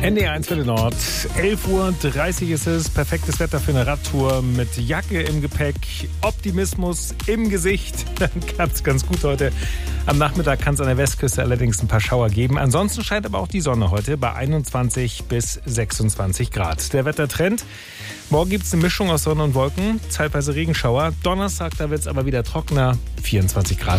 NDR1 Welle Nord, 11:30 Uhr ist es, perfektes Wetter für eine Radtour mit Jacke im Gepäck, Optimismus im Gesicht, dann klappt's ganz gut heute. Am Nachmittag kann es an der Westküste allerdings ein paar Schauer geben. Ansonsten scheint aber auch die Sonne heute bei 21 bis 26 Grad. Der Wettertrend: morgen gibt es eine Mischung aus Sonne und Wolken, zeitweise Regenschauer. Donnerstag, da wird es aber wieder trockener, 24 Grad.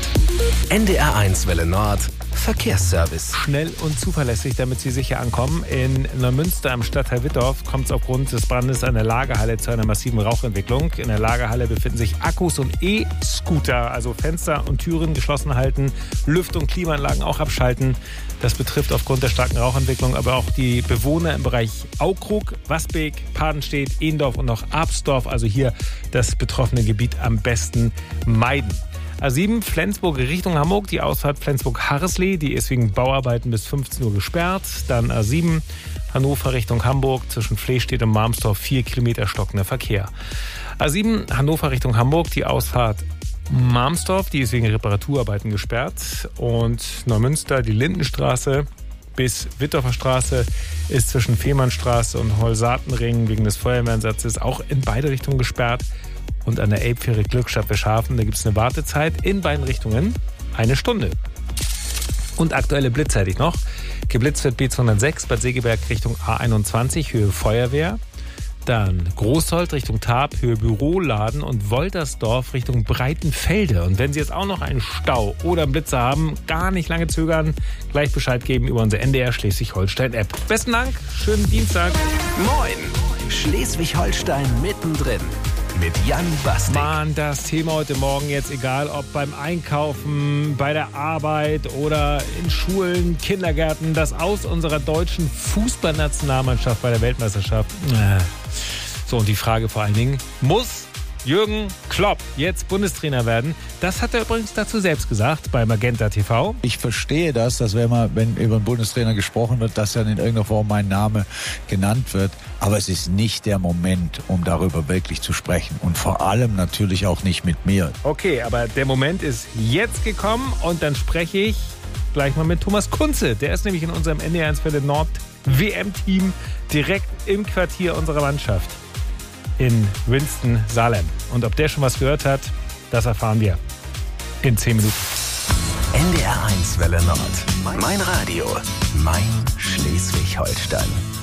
NDR1 Welle Nord, Verkehrsservice. Schnell und zuverlässig, damit Sie sicher ankommen. In Neumünster am Stadtteil Wittorf kommt es aufgrund des Brandes an der Lagerhalle zu einer massiven Rauchentwicklung. In der Lagerhalle befinden sich Akkus und E-Scooter, also Fenster und Türen geschlossen halten, Lüft- und Klimaanlagen auch abschalten. Das betrifft aufgrund der starken Rauchentwicklung aber auch die Bewohner im Bereich Aukrug, Wasbeek, Padenstedt, Ehendorf und auch Absdorf. Also hier das betroffene Gebiet am besten meiden. A7 Flensburg Richtung Hamburg, die Ausfahrt Flensburg-Harreslee, die ist wegen Bauarbeiten bis 15 Uhr gesperrt. Dann A7 Hannover Richtung Hamburg, zwischen Flehstedt und Marmsdorf 4 Kilometer stockender Verkehr. A7 Hannover Richtung Hamburg, die Ausfahrt Marmsdorf, die ist wegen Reparaturarbeiten gesperrt. Und Neumünster, die Lindenstraße bis Wittorfer Straße ist zwischen Fehmarnstraße und Holsatenring wegen des Feuerwehreinsatzes auch in beide Richtungen gesperrt. Und an der Elbfähre Glückstadt-Weschhafen, da gibt es eine Wartezeit in beiden Richtungen 1 Stunde. Und aktuelle Blitzzeitig noch. Geblitzt wird B206 Bad Segeberg Richtung A21, Höhe Feuerwehr. Dann Großholt Richtung Tarp, Höhe Büroladen und Woltersdorf Richtung Breitenfelde. Und wenn Sie jetzt auch noch einen Stau oder einen Blitzer haben, gar nicht lange zögern, gleich Bescheid geben über unsere NDR Schleswig-Holstein-App. Besten Dank, schönen Dienstag. Moin, Schleswig-Holstein mittendrin. Mit Jan Bastik. Mann, das Thema heute Morgen jetzt, egal ob beim Einkaufen, bei der Arbeit oder in Schulen, Kindergärten, das Aus unserer deutschen Fußballnationalmannschaft bei der Weltmeisterschaft. So, und die Frage vor allen Dingen, muss Jürgen Klopp jetzt Bundestrainer werden? Das hat er übrigens dazu selbst gesagt bei Magenta TV. Ich verstehe das, dass wenn über einen Bundestrainer gesprochen wird, dass dann in irgendeiner Form mein Name genannt wird. Aber es ist nicht der Moment, um darüber wirklich zu sprechen. Und vor allem natürlich auch nicht mit mir. Okay, aber der Moment ist jetzt gekommen und dann spreche ich gleich mal mit Thomas Kunze. Der ist nämlich in unserem NDR1 Welle Nord WM-Team direkt im Quartier unserer Mannschaft in Winston-Salem. Und ob der schon was gehört hat, das erfahren wir in 10 Minuten. NDR1 Welle Nord. Mein Radio. Mein Schleswig-Holstein.